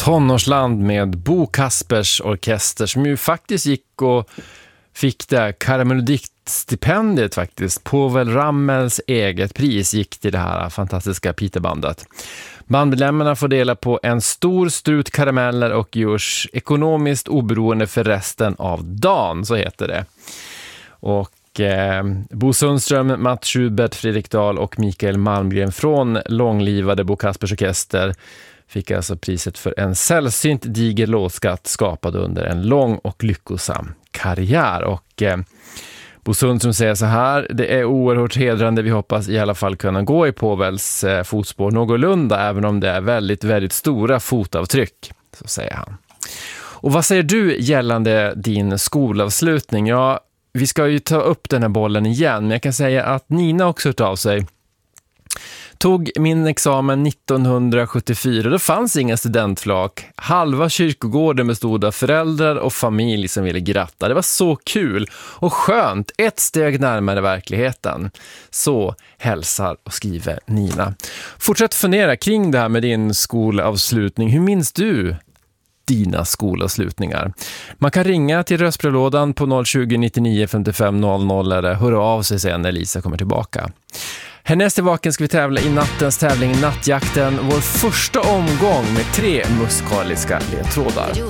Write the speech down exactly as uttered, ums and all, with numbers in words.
Tonårsland med Bo Kaspers orkester som ju faktiskt gick och fick det Karamellodikt-stipendiet faktiskt. Povel Ramels eget pris gick till det här fantastiska Peterbandet. Bandmedlemmarna får dela på en stor strut karameller och görs ekonomiskt oberoende för resten av dagen, så heter det. Och eh, Bo Sundström, Mats Schubert, Fredrik Dahl och Mikael Malmgren från långlivade Bo Kaspers orkester fick alltså priset för en sällsynt diger låtskatt skapad under en lång och lyckosam karriär. Och eh, Bo Sundström säger så här: det är oerhört hedrande, vi hoppas i alla fall kunna gå i Povels eh, fotspår någorlunda, även om det är väldigt, väldigt stora fotavtryck, så säger han. Och vad säger du gällande din skolavslutning? Ja, vi ska ju ta upp den här bollen igen, men jag kan säga att Nina också hört av sig. Tog min examen nittonhundrasjuttiofyra, då fanns inga studentflak. Halva kyrkogården bestod av föräldrar och familj som ville gratta. Det var så kul och skönt, ett steg närmare verkligheten. Så hälsar och skriver Nina. Fortsätt fundera kring det här med din skolavslutning. Hur minns du dina skolavslutningar? Man kan ringa till röstbrevlådan på noll tjugo, nittionio, femtiofem, noll noll eller höra av sig sen när Lisa kommer tillbaka. Härnäst i vaken ska vi tävla i nattens tävling Nattjakten, vår första omgång med tre musikaliska ledtrådar.